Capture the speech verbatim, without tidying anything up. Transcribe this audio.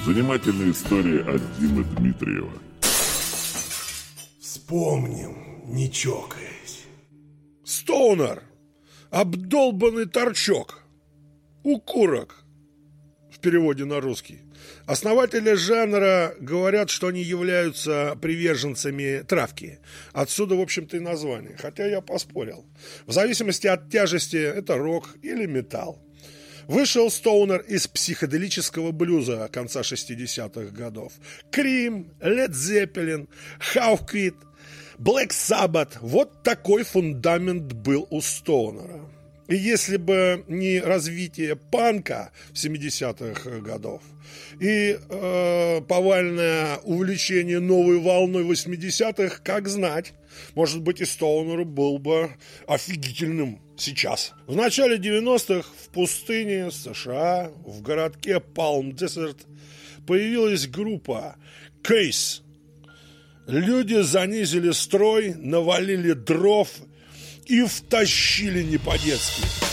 Занимательная история от Димы Дмитриева. Вспомним, не чокаясь. Стоунер. Обдолбанный торчок. Укурок. В переводе на русский. Основатели жанра говорят, что они являются приверженцами травки. Отсюда, в общем-то, и название. Хотя я поспорил. В зависимости от тяжести это рок или металл. Вышел Стоунер из психоделического блюза конца шестидесятых годов. Крим, Лед Зеппелин, Хауфквит, Блэк Саббат. Вот такой фундамент был у Стоунера. И если бы не развитие панка в семидесятых годов и э, повальное увлечение новой волной восьмидесятых, как знать, может быть, и Стоунер был бы офигительным сейчас. В начале девяностых в пустыне США, в городке Палм-Десерт, появилась группа Кейс. Люди занизили строй, навалили дров и втащили не по-детски.